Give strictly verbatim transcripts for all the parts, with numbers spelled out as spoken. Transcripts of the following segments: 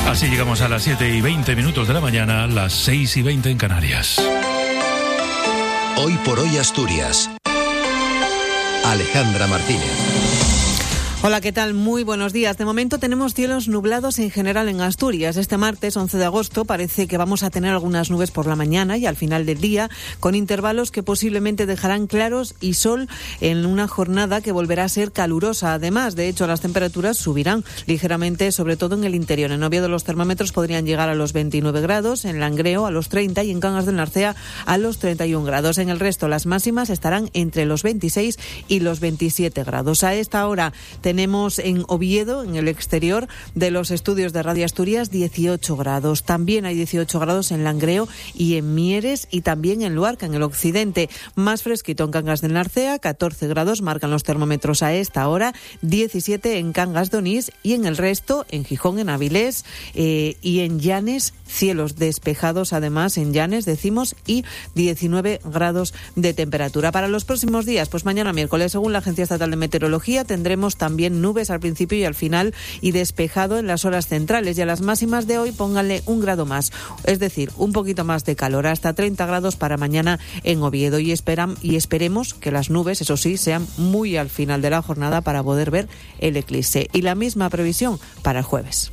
Así llegamos a las siete y veinte minutos de la mañana, las seis y veinte en Canarias. Hoy por hoy Asturias. Alejandra Martínez. Hola, ¿qué tal? Muy buenos días. De momento tenemos cielos nublados en general en Asturias. Este martes once de agosto parece que vamos a tener algunas nubes por la mañana y al final del día, con intervalos que posiblemente dejarán claros y sol en una jornada que volverá a ser calurosa. Además, de hecho, las temperaturas subirán ligeramente, sobre todo en el interior. En Oviedo los termómetros podrían llegar a los veintinueve grados, en Langreo a los treinta y en Cangas del Narcea a los treinta y un grados. En el resto, las máximas estarán entre los veintiséis y los veintisiete grados. A esta hora tenemos en Oviedo, en el exterior de los estudios de Radio Asturias, dieciocho grados. También hay dieciocho grados en Langreo y en Mieres y también en Luarca, en el occidente. Más fresquito en Cangas del Narcea, catorce grados marcan los termómetros a esta hora, diecisiete en Cangas de Onís y en el resto, en Gijón, en Avilés eh, y en Llanes, cielos despejados además en Llanes, decimos, y diecinueve grados de temperatura. Para los próximos días, pues mañana miércoles, según la Agencia Estatal de Meteorología, tendremos también nubes al principio y al final y despejado en las horas centrales. Y a las máximas de hoy pónganle un grado más, es decir, un poquito más de calor, hasta treinta grados para mañana en Oviedo. Y esperan y esperemos que las nubes, eso sí, sean muy al final de la jornada para poder ver el eclipse. Y la misma previsión para el jueves.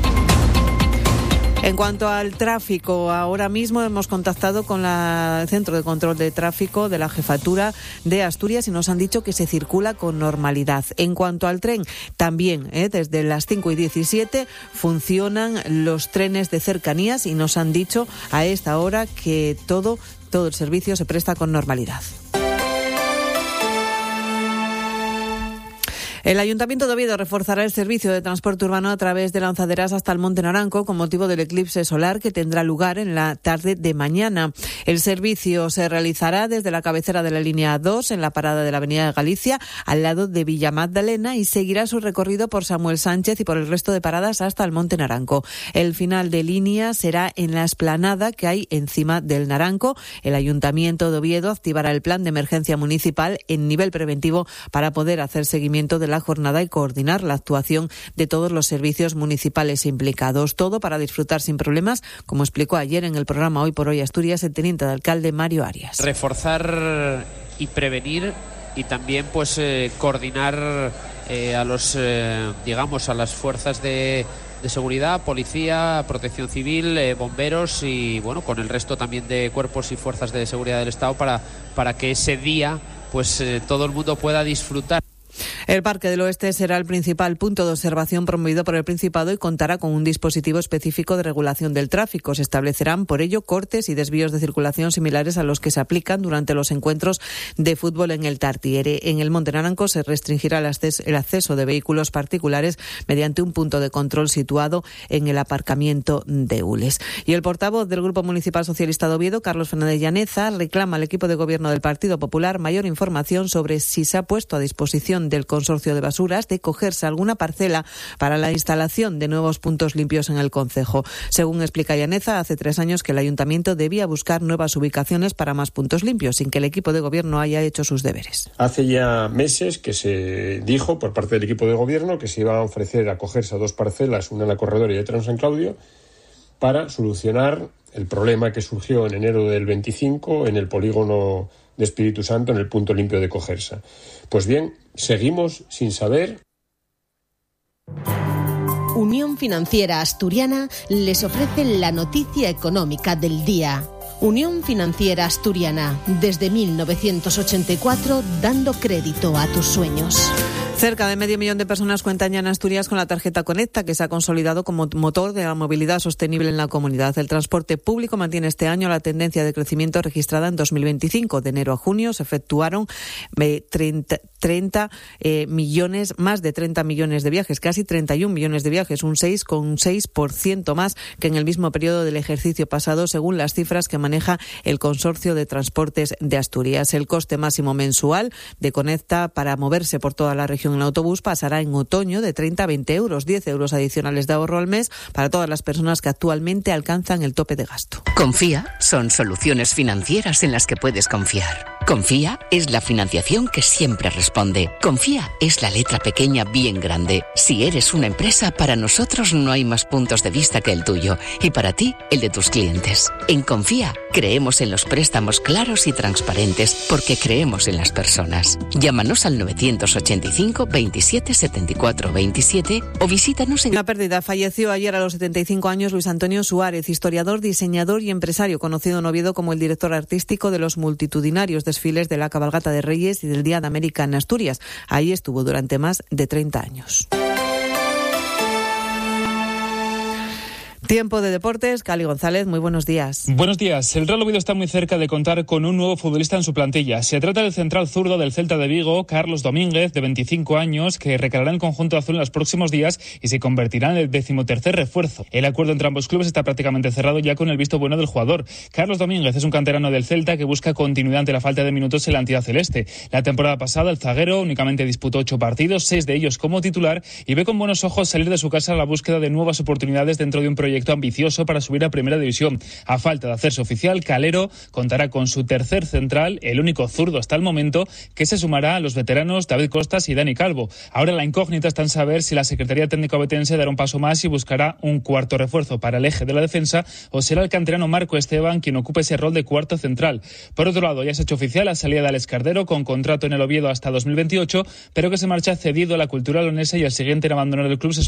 En cuanto al tráfico, ahora mismo hemos contactado con la, el Centro de Control de Tráfico de la Jefatura de Asturias y nos han dicho que se circula con normalidad. En cuanto al tren, también eh, desde las cinco y diecisiete funcionan los trenes de cercanías y nos han dicho a esta hora que todo, todo el servicio se presta con normalidad. El Ayuntamiento de Oviedo reforzará el servicio de transporte urbano a través de lanzaderas hasta el Monte Naranco con motivo del eclipse solar que tendrá lugar en la tarde de mañana. El servicio se realizará desde la cabecera de la línea dos en la parada de la Avenida de Galicia al lado de Villa Magdalena y seguirá su recorrido por Samuel Sánchez y por el resto de paradas hasta el Monte Naranco. El final de línea será en la explanada que hay encima del Naranco. El Ayuntamiento de Oviedo activará el plan de emergencia municipal en nivel preventivo para poder hacer seguimiento de la jornada y coordinar la actuación de todos los servicios municipales implicados. Todo para disfrutar sin problemas, como explicó ayer en el programa Hoy por Hoy Asturias el teniente de alcalde Mario Arias. Reforzar y prevenir y también pues eh, coordinar eh, a los eh, digamos a las fuerzas de de seguridad, policía, protección civil, eh, bomberos y bueno, con el resto también de cuerpos y fuerzas de seguridad del Estado para para que ese día pues eh, todo el mundo pueda disfrutar. El Parque del Oeste será el principal punto de observación promovido por el Principado y contará con un dispositivo específico de regulación del tráfico. Se establecerán, por ello, cortes y desvíos de circulación similares a los que se aplican durante los encuentros de fútbol en el Tartiere. En el Monte Naranco se restringirá el acceso, el acceso de vehículos particulares mediante un punto de control situado en el aparcamiento de Ules. Y el portavoz del Grupo Municipal Socialista de Oviedo, Carlos Fernández Llaneza, reclama al equipo de gobierno del Partido Popular mayor información sobre si se ha puesto a disposición del Consorcio de Basuras de cogerse alguna parcela para la instalación de nuevos puntos limpios en el concejo. Según explica Llaneza, hace tres años que el ayuntamiento debía buscar nuevas ubicaciones para más puntos limpios, sin que el equipo de gobierno haya hecho sus deberes. Hace ya meses que se dijo por parte del equipo de gobierno que se iba a ofrecer acogerse a dos parcelas, una en la Corredora y otra en San Claudio, para solucionar el problema que surgió en enero del veinticinco en el polígono de Espíritu Santo, en el punto limpio de Cogersa. Pues bien, seguimos sin saber. Unión Financiera Asturiana les ofrece la noticia económica del día. Unión Financiera Asturiana, desde mil novecientos ochenta y cuatro, dando crédito a tus sueños. Cerca de medio millón de personas cuentan ya en Asturias con la tarjeta Conecta, que se ha consolidado como motor de la movilidad sostenible en la comunidad. El transporte público mantiene este año la tendencia de crecimiento registrada en dos mil veinticinco. De enero a junio se efectuaron treinta, treinta eh, millones, más de treinta millones de viajes, casi treinta y un millones de viajes, un seis coma seis por ciento más que en el mismo periodo del ejercicio pasado, según las cifras que maneja el Consorcio de Transportes de Asturias. El coste máximo mensual de Conecta para moverse por toda la región en autobús pasará en otoño de treinta a veinte euros, diez euros adicionales de ahorro al mes para todas las personas que actualmente alcanzan el tope de gasto. Confía, son soluciones financieras en las que puedes confiar. Confía es la financiación que siempre responde. Confía es la letra pequeña bien grande. Si eres una empresa, para nosotros no hay más puntos de vista que el tuyo y para ti, el de tus clientes. En Confía creemos en los préstamos claros y transparentes porque creemos en las personas. Llámanos al novecientos ochenta y cinco veintisiete setenta y cuatro veintisiete o visítanos en... La pérdida. Falleció ayer a los setenta y cinco años Luis Antonio Suárez, historiador, diseñador y empresario, conocido en Oviedo como el director artístico de los multitudinarios desfiles de la Cabalgata de Reyes y del Día de América en Asturias. Ahí estuvo durante más de treinta años. Tiempo de deportes, Cali González, muy buenos días. Buenos días. El Real Oviedo está muy cerca de contar con un nuevo futbolista en su plantilla. Se trata del central zurdo del Celta de Vigo, Carlos Domínguez, de veinticinco años, que recalará en el conjunto azul en los próximos días y se convertirá en el decimotercer refuerzo. El acuerdo entre ambos clubes está prácticamente cerrado ya con el visto bueno del jugador. Carlos Domínguez es un canterano del Celta que busca continuidad ante la falta de minutos en la entidad celeste. La temporada pasada el zaguero únicamente disputó ocho partidos, seis de ellos como titular, y ve con buenos ojos salir de su casa a la búsqueda de nuevas oportunidades dentro de un proyecto ambicioso para subir a Primera División. A falta de hacerse oficial, Calero contará con su tercer central, el único zurdo hasta el momento, que se sumará a los veteranos David Costas y Dani Calvo. Ahora la incógnita está en saber si la Secretaría Técnica obetense dará un paso más y buscará un cuarto refuerzo para el eje de la defensa, o será el canterano Marco Esteban quien ocupe ese rol de cuarto central. Por otro lado, ya se ha hecho oficial la salida de Alex Cardero con contrato en el Oviedo hasta dos mil veintiocho, pero que se marcha cedido a la Cultural Leonesa y el siguiente en abandonar el club se